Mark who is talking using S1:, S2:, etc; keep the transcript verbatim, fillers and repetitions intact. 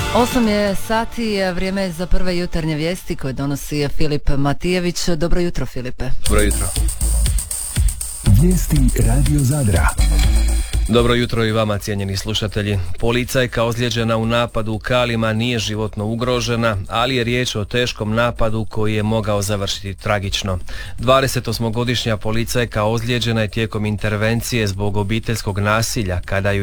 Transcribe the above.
S1: Osam je sati, vrijeme je za prve jutarnje vijesti koje donosi Filip Matijević. Dobro jutro, Filipe.
S2: Dobro jutro.
S3: Vijesti Radio Zadra.
S2: Dobro jutro i vama, cijenjeni slušatelji. Policajka ozlijeđena u napadu u Kalima nije životno ugrožena, ali je riječ o teškom napadu koji je mogao završiti tragično. dvadesetosmogodišnja policajka ozlijeđena je tijekom intervencije zbog obiteljskog nasilja kada ju